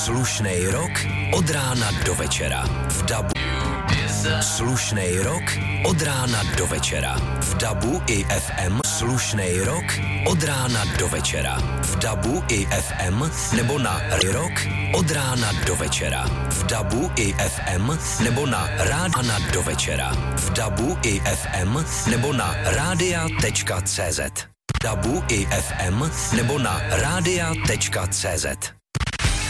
Slušnej rok od rána do večera v DABu. Slušnej rok od rána do večera v DABu i FM. Slušnej rok od rána do večera v DABu i FM nebo na rok od rána do večera v DABu i FM nebo na rána do večera v DABu i FM nebo na radia.cz. DABu i FM nebo na radia.cz.